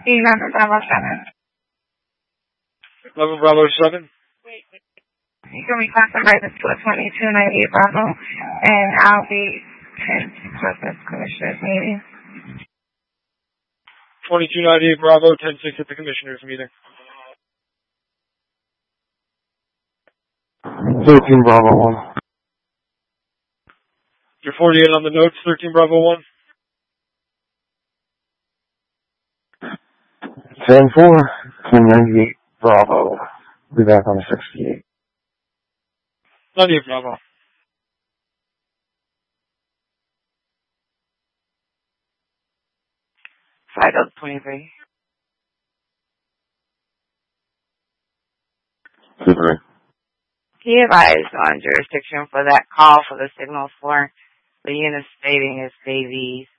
11 Bravo 7. 11 Bravo 7. You can reclassify this to a 2298 Bravo, and I'll be 10 plus this commissioner's meeting. 2298 Bravo, 10-6 at the commissioner's meeting. 13 Bravo 1. You're 48 on the notes, 13 Bravo 1. 10-4, 1098 Bravo. Be back on the 68. 98 Bravo. Cycle 23. 2-3. He advised on jurisdiction for that call for the signal for the unit stating is Davies